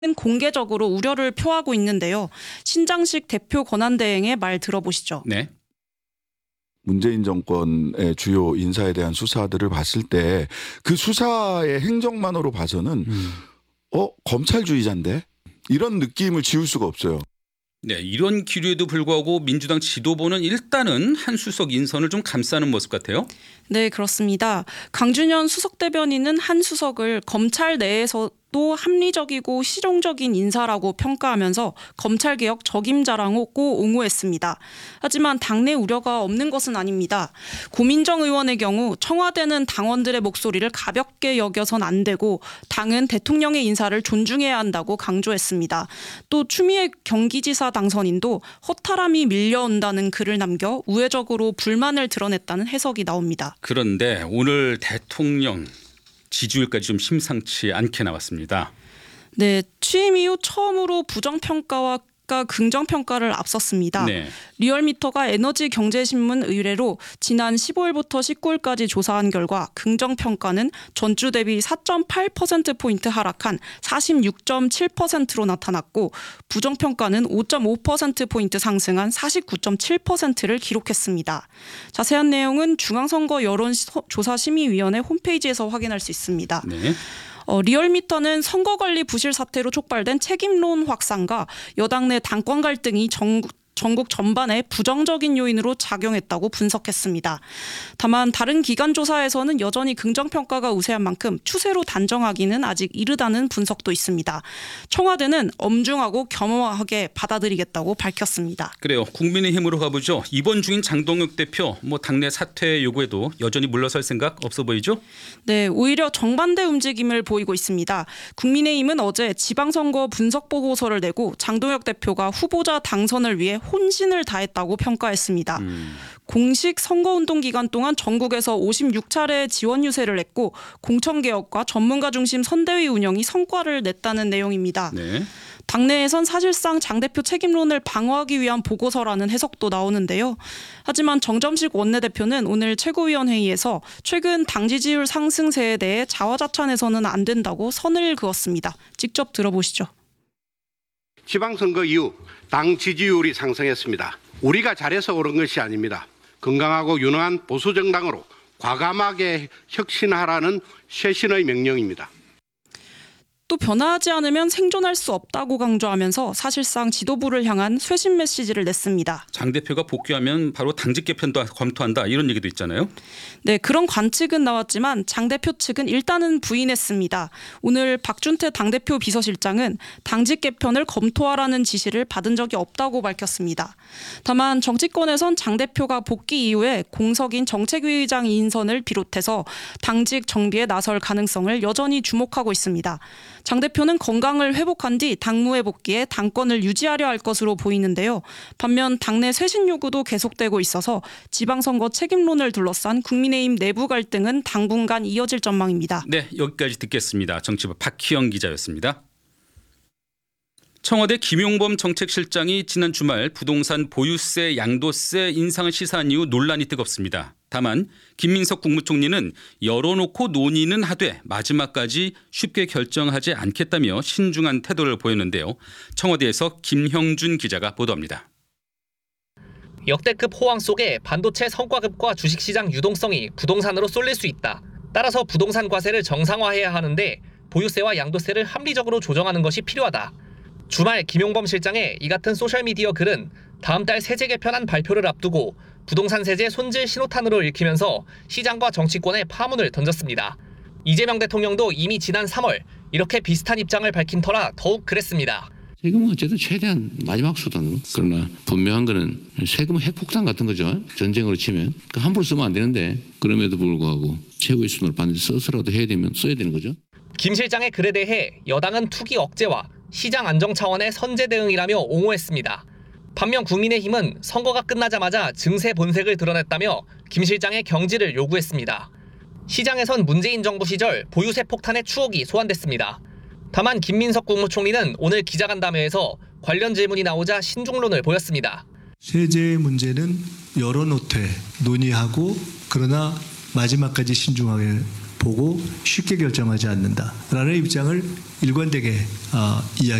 공개적으로 우려를 표하고 있는데요. 신장식 대표 권한대행의 말 들어보시죠. 네. 문재인 정권의 주요 인사에 대한 수사들을 봤을 때 그 수사의 행정만으로 봐서는 검찰주의자인데 이런 느낌을 지울 수가 없어요. 네, 이런 기류에도 불구하고 민주당 지도부는 일단은 한 수석 인선을 좀 감싸는 모습 같아요. 네, 그렇습니다. 강준현 수석 대변인은 한 수석을 검찰 내에서도 합리적이고 실용적인 인사라고 평가하면서 검찰개혁 적임자라고 옹호했습니다. 하지만 당내 우려가 없는 것은 아닙니다. 고민정 의원의 경우 청와대는 당원들의 목소리를 가볍게 여겨선 안 되고 당은 대통령의 인사를 존중해야 한다고 강조했습니다. 또 추미애 경기지사 당선인도 허탈함이 밀려온다는 글을 남겨 우회적으로 불만을 드러냈다는 해석이 나옵니다. 그런데 오늘 대통령 지지율까지 좀 심상치 않게 나왔습니다. 네, 취임 이후 처음으로 부정평가와 긍정평가를 앞섰습니다. 네. 리얼미터가 에너지경제신문 의뢰로 지난 15일부터 19일까지 조사한 결과 긍정평가는 전주 대비 4.8%포인트 하락한 46.7%로 나타났고 부정평가는 5.5%포인트 상승한 49.7%를 기록했습니다. 자세한 내용은 중앙선거 여론조사심의위원회 홈페이지에서 확인할 수 있습니다. 네. 리얼미터는 선거관리 부실 사태로 촉발된 책임론 확산과 여당 내 당권 갈등이 전국 전반에 부정적인 요인으로 작용했다고 분석했습니다. 다만 다른 기관 조사에서는 여전히 긍정평가가 우세한 만큼 추세로 단정하기는 아직 이르다는 분석도 있습니다. 청와대는 엄중하고 겸허하게 받아들이겠다고 밝혔습니다. 그래요. 국민의힘으로 가보죠. 입원 중인 장동혁 대표 당내 사퇴 요구에도 여전히 물러설 생각 없어 보이죠? 네, 오히려 정반대 움직임을 보이고 있습니다. 국민의힘은 어제 지방선거 분석 보고서를 내고 장동혁 대표가 후보자 당선을 위해 혼신을 다했다고 평가했습니다. 공식 선거운동 기간 동안 전국에서 56차례 지원 유세를 했고 공천개혁과 전문가 중심 선대위 운영이 성과를 냈다는 내용입니다. 네. 당내에선 사실상 장 대표 책임론을 방어하기 위한 보고서라는 해석도 나오는데요. 하지만 정점식 원내대표는 오늘 최고위원회의에서 최근 당 지지율 상승세에 대해 자화자찬해서는 안 된다고 선을 그었습니다. 직접 들어보시죠. 지방선거 이후 당 지지율이 상승했습니다. 우리가 잘해서 오른 것이 아닙니다. 건강하고 유능한 보수정당으로 과감하게 혁신하라는 쇄신의 명령입니다. 또 변화하지 않으면 생존할 수 없다고 강조하면서 사실상 지도부를 향한 쇄신 메시지를 냈습니다. 장 대표가 복귀하면 바로 당직 개편도 검토한다 이런 얘기도 있잖아요. 네, 그런 관측은 나왔지만 장 대표 측은 일단은 부인했습니다. 오늘 박준태 당대표 비서실장은 당직 개편을 검토하라는 지시를 받은 적이 없다고 밝혔습니다. 다만 정치권에선 장 대표가 복귀 이후에 공석인 정책위의장 인선을 비롯해서 당직 정비에 나설 가능성을 여전히 주목하고 있습니다. 장 대표는 건강을 회복한 뒤 당무에 복귀해 당권을 유지하려 할 것으로 보이는데요. 반면 당내 쇄신 요구도 계속되고 있어서 지방선거 책임론을 둘러싼 국민의힘 내부 갈등은 당분간 이어질 전망입니다. 네, 여기까지 듣겠습니다. 정치부 박희영 기자였습니다. 청와대 김용범 정책실장이 지난 주말 부동산 보유세, 양도세 인상을 시사한 이후 논란이 뜨겁습니다. 다만 김민석 국무총리는 열어놓고 논의는 하되 마지막까지 쉽게 결정하지 않겠다며 신중한 태도를 보였는데요. 청와대에서 김형준 기자가 보도합니다. 역대급 호황 속에 반도체 성과급과 주식시장 유동성이 부동산으로 쏠릴 수 있다. 따라서 부동산 과세를 정상화해야 하는데 보유세와 양도세를 합리적으로 조정하는 것이 필요하다. 주말 김용범 실장의 이 같은 소셜미디어 글은 다음 달 세제 개편안 발표를 앞두고 부동산 세제 손질 신호탄으로 읽히면서 시장과 정치권에 파문을 던졌습니다. 이재명 대통령도 이미 지난 3월 이렇게 비슷한 입장을 밝힌 터라 더욱 그랬습니다. 세금은 어쨌든 최대한 마지막 수단. 그러나 분명한 거는 세금은 핵폭탄 같은 거죠. 전쟁으로 치면. 함부로 쓰면 안 되는데 그럼에도 불구하고 최고의 수단을 반드시 써서라도 해야 되면 써야 되는 거죠. 김 실장의 글에 대해 여당은 투기 억제와 시장 안정 차원의 선제 대응이라며 옹호했습니다. 반면 국민의힘은 선거가 끝나자마자 증세 본색을 드러냈다며 김 실장의 경질을 요구했습니다. 시장에선 문재인 정부 시절 보유세 폭탄의 추억이 소환됐습니다. 다만 김민석 국무총리는 오늘 기자간담회에서 관련 질문이 나오자 신중론을 보였습니다. 세제 문제는 열어놓되 논의하고 그러나 마지막까지 신중하게 보고 쉽게 결정하지 않는다라는 입장을 일관되게 이야기.